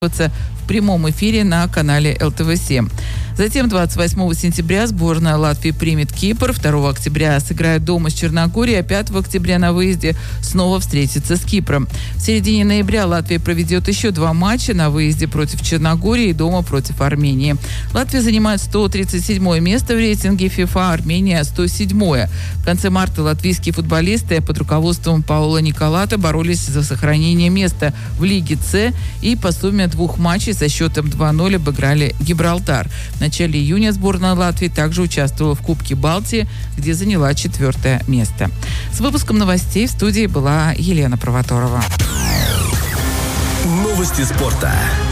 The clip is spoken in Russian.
в прямом эфире на канале ЛТВ-7. Затем 28 сентября сборная Латвии примет Кипр, 2 октября сыграет дома с Черногорией, а 5 октября на выезде снова встретится с Кипром. В середине ноября Латвия проведет еще 2 матча на выезде против Черногории и дома против Армении. Латвия занимает 137 место в рейтинге ФИФА, Армения 107. В конце марта латвийские футболисты под руководством Паула Николата боролись за сохранение места в Лиге С и по сумме 2 матчей со счетом 2-0 обыграли Гибралтар. В начале июня сборная Латвии также участвовала в Кубке Балтии, где заняла 4 место. С выпуском новостей в студии была Елена Провоторова. Новости спорта.